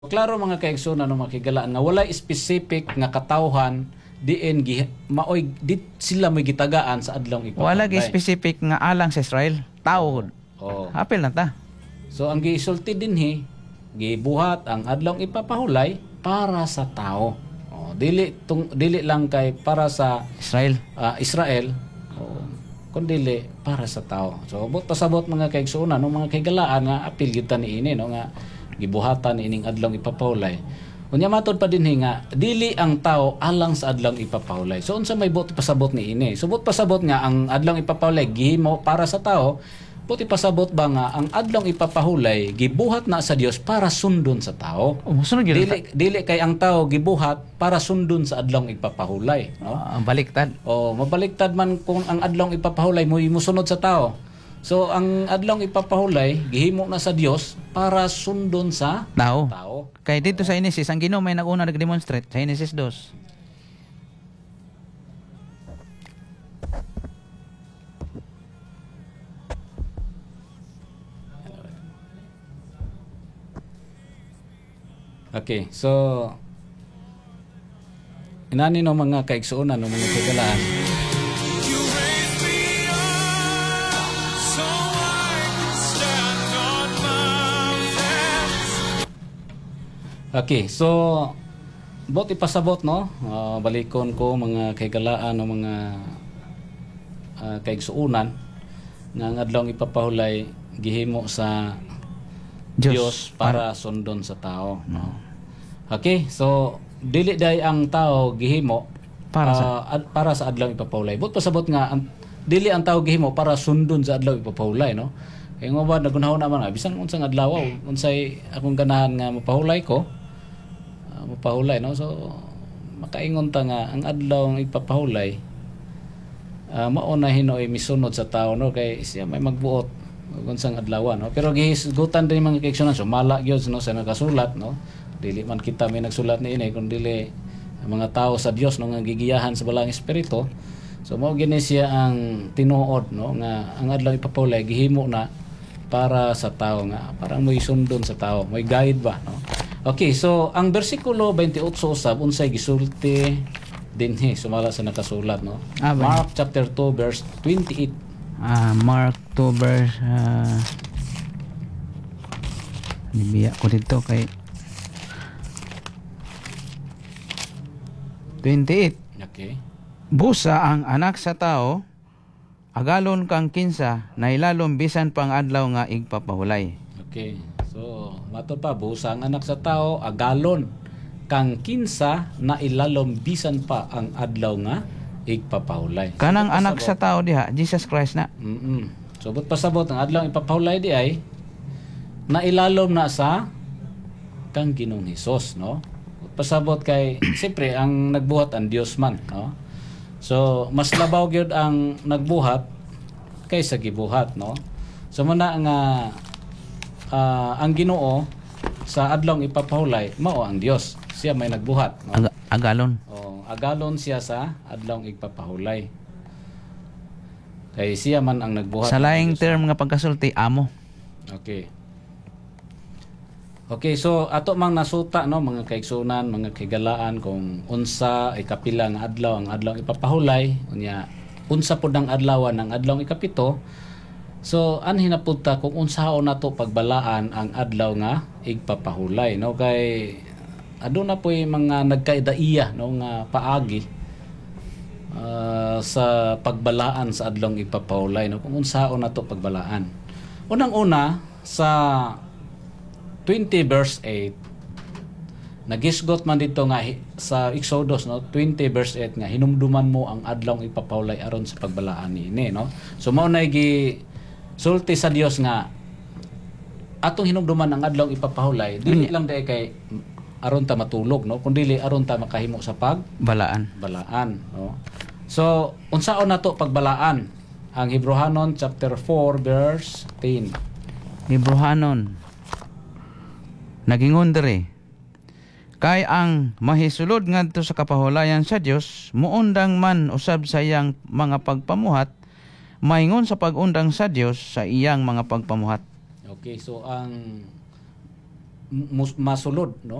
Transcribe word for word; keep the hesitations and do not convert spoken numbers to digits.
Klaro mga kaigsoon ano makigalaan nga walay specific nga katawhan diin gi maoy di sila may gitagaan sa adlong ipapahulay. Wala gi specific nga alang sa Israel. Tao. Oh. Apil na ta. So ang gisulti dinhi gibuhat ang adlong ipapahulay para sa tao. Oh, dili tung, dili lang kay para sa Israel. Uh, Israel. Oh, kundi para sa tao. So bot pasabot mga kaigsoon ano mga kaigalaan nga apil gyud ta niini no nga gibuhatan ining adlong ipapahulay. Unya matod pa dinhi nga dili ang tao alang sa adlong ipapahulay. So unsa may buti pasabot ni ini? So buti pasabot nga ang adlong ipapahulay gihimo para sa tao. Buti pasabot ba nga ang adlong ipapahulay gibuhat na sa Dios para sundon sa tao. Oh, sunod gyud. Dili dili kay ang tao gibuhat para sundon sa adlong ipapahulay, no? Uh, baliktad. Oh, mabaliktad man kung ang adlong ipapahulay mo musunod sa tao. So ang adlong ipapahulay gihimo na sa Dios para sundon sa tao. tao. Kay dito sa Genesis ang Ginoo may nag-una nag-demonstrate sa Genesis two. Okay, so inani no mga kaigsuonan no mga kagalaan. Okay, so bot ipasabot no, uh, balikon ko mga kaigalaan o mga uh, kaigsuunan nga ang adlong ipapahulay gihimo sa Diyos, Diyos para, para sundon sa tao, no. Okay, so dili day ang tao gihimo para sa uh, ad, para sa adlong ipapahulay. Bot pasabot nga ang, dili ang tao gihimo para sundon sa adlong ipapahulay, no. Kay nga ba nagunahon naman nga bisan unsang adlaw unsay akong ganahan nga mapahulay ko, mapahulay no, so makaingon ta nga ang adlaw ipapahulay uh, mauna hinoy misunod sa tao no kay siya may magbuot unsang adlaw no, pero gihisgutan din mga kaigsuonan so mala gyud no sa nagasulat no, dili man kita may nagsulat ni ini kun dili ang mga tao sa Dios no nga gigiyahan sa balang espiritu. So mao gini siya ang tinuod no nga ang adlaw ipapahulay gihimo na para sa tao nga parang may sundon sa tao, may guide ba no. Okay, so ang bersikulo twenty-eight usab unsay gisulti dinhi sumala sa nakasulat no. Ah, Mark chapter two verse twenty-eight. Ah, Mark two verse uh, nibiya ko dito kay twenty-eight. Okay. Busa ang anak sa tao agalon kang kinsa nailalom bisan pang adlaw nga igpapahulay. Okay. So, matod pa, busa ang anak sa tao, agalon, kang kinsa na ilalom bisan pa ang adlaw nga igpapahulay. Kanang so, anak sa tao diha, Jesus Christ na. Mm-mm. So, but pasabot, ang adlaw ipapahulay di ay, na ilalom na sa kang Ginoong Hesus, no? But pasabot kay, siyempre, ang nagbuhat ang Dios man, no? So, mas labaw gyud ang nagbuhat kaysa gibuhat, no? So, muna nga, Uh, ang Ginoo sa adlong ipapahulay mao ang Dios, siya may nagbuhat no? Ag- agalon oh, agalon siya sa adlong ipapahulay kay siya man ang nagbuhat sa laing term nga pagkasulti amo. Okay, okay, so ato mang nasuta no mga kaigsunan, mga kaigalaan kung unsa ay kapila nga adlaw ang adlong ipapahulay unya unsa pud ang adlawan ng adlong ikapito. So anhin na punta kung unsaon nato pagbalaan ang adlaw nga igpapahulay no kay aduna poy mga nagkaidaiya no nga paagi uh, sa pagbalaan sa adlaw igpapahulay no kung unsaon nato pagbalaan. Unang-una sa twenty verse eight nagisgot man dito nga sa Exodus no twenty verse eight nga hinumduman mo ang adlaw igpapahulay aron sa pagbalaan niini no. So mao nay gi sulti sa Dios nga atong hinumduman ang adlaw ipapahulay dili lang dai kay aron ta matulog no kundi aron ta makahimo sa pagbalaan balaan no. So unsaon nato pagbalaan ang Hebrehanon chapter four verse ten. Hebrehanon nagingon diri kay ang mahisulod ngadto sa kapahulayan sa Dios muundang man usab sa iyang mga pagpamuhat maingon sa pag-undang sa Dios sa iyang mga pagpamuhat. Okay, so ang mus- masulod no